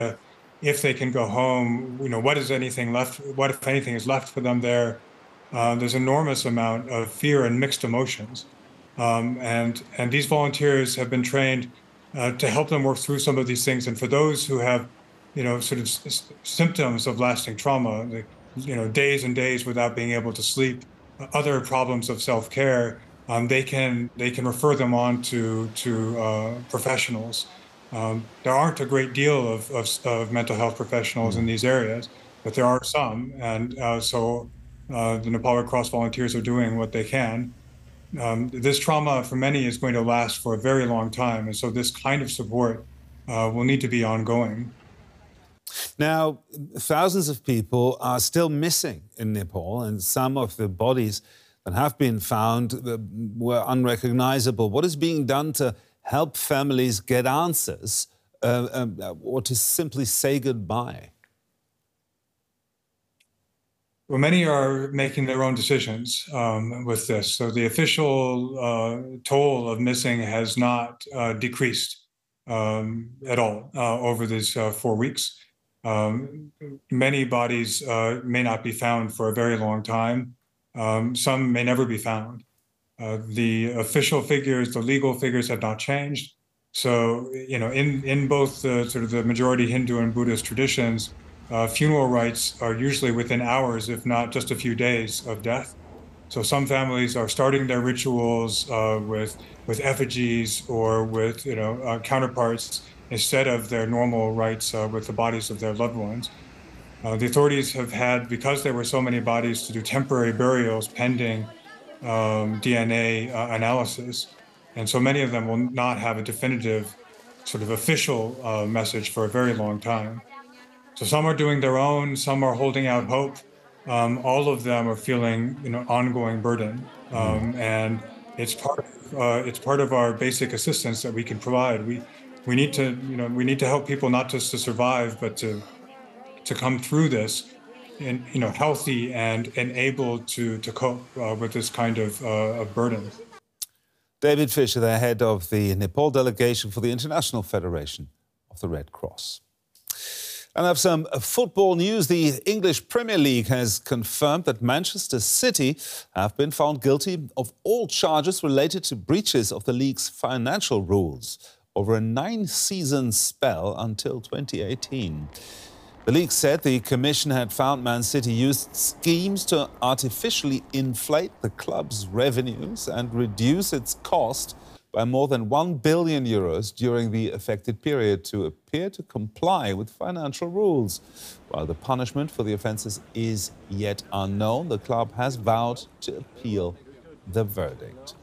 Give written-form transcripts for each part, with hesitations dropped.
if they can go home, what is anything left? What, if anything, is left for them there? There's enormous amount of fear and mixed emotions. And these volunteers have been trained to help them work through some of these things. And for those who have, sort of symptoms of lasting trauma, days and days without being able to sleep, other problems of self-care, they can refer them on to professionals. There aren't a great deal of mental health professionals in these areas, but there are some, and so the Nepal Red Cross volunteers are doing what they can. This trauma for many is going to last for a very long time, and so this kind of support will need to be ongoing. Now, thousands of people are still missing in Nepal, and some of the bodies that have been found were unrecognizable. What is being done to help families get answers or to simply say goodbye? Well, many are making their own decisions with this. So the official toll of missing has not decreased at all over these 4 weeks. Many bodies may not be found for a very long time. Some may never be found. The official figures, the legal figures have not changed. So, in both the sort of the majority Hindu and Buddhist traditions, funeral rites are usually within hours, if not just a few days of death. So some families are starting their rituals with effigies or with counterparts instead of their normal rites with the bodies of their loved ones. The authorities have had, because there were so many bodies, to do temporary burials pending DNA analysis. And so many of them will not have a definitive sort of official message for a very long time. So some are doing their own, some are holding out hope. All of them are feeling, ongoing burden, and it's part of our basic assistance that we can provide. We need to help people not just to survive, but to come through this, and healthy and able to cope with this kind of burden. David Fisher, the head of the Nepal delegation for the International Federation of the Red Cross. And I have some football news. The English Premier League has confirmed that Manchester City have been found guilty of all charges related to breaches of the league's financial rules over a 9-season spell until 2018. The league said the commission had found Man City used schemes to artificially inflate the club's revenues and reduce its cost by more than €1 billion during the affected period to appear to comply with financial rules. While the punishment for the offences is yet unknown, the club has vowed to appeal the verdict.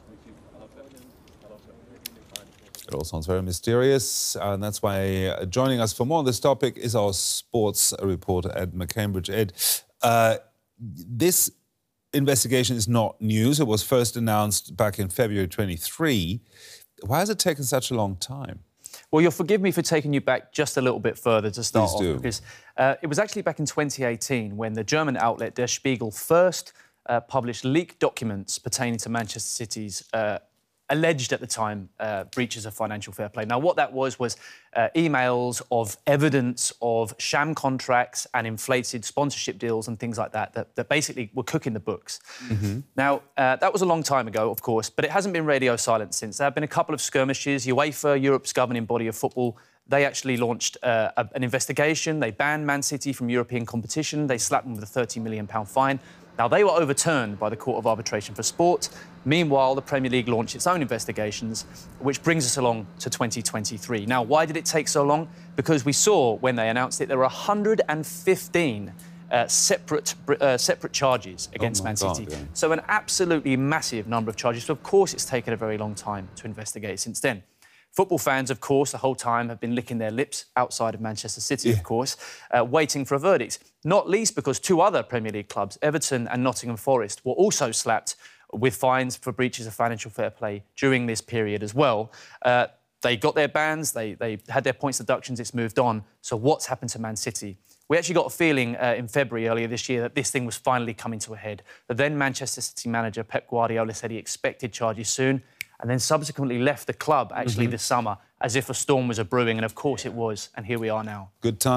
It all sounds very mysterious, and that's why joining us for more on this topic is our sports reporter, Ed McCambridge. Ed, this investigation is not news. It was first announced back in February 23. Why has it taken such a long time? Well, you'll forgive me for taking you back just a little bit further to start off. Because it was actually back in 2018 when the German outlet Der Spiegel first published leaked documents pertaining to Manchester City's alleged at the time breaches of financial fair play. Now, what that was emails of evidence of sham contracts and inflated sponsorship deals and things like that basically were cooking the books. Mm-hmm. Now, that was a long time ago, of course, but it hasn't been radio silent since. There have been a couple of skirmishes. UEFA, Europe's governing body of football, they actually launched an investigation. They banned Man City from European competition. They slapped them with a £30 million fine. Now, they were overturned by the Court of Arbitration for Sport. Meanwhile, the Premier League launched its own investigations, which brings us along to 2023. Now, why did it take so long? Because we saw, when they announced it, there were 115 separate charges against Man City. God, yeah. So an absolutely massive number of charges. So, of course, it's taken a very long time to investigate since then. Football fans, of course, the whole time have been licking their lips outside of Manchester City, of course, waiting for a verdict. Not least because two other Premier League clubs, Everton and Nottingham Forest, were also slapped with fines for breaches of financial fair play during this period as well. They got their bans, they had their points deductions, it's moved on. So what's happened to Man City? We actually got a feeling in February earlier this year that this thing was finally coming to a head. The then Manchester City manager, Pep Guardiola, said he expected charges soon. and then subsequently left the club actually this summer as if a storm was a brewing, and of course it was, and here we are now. Good time.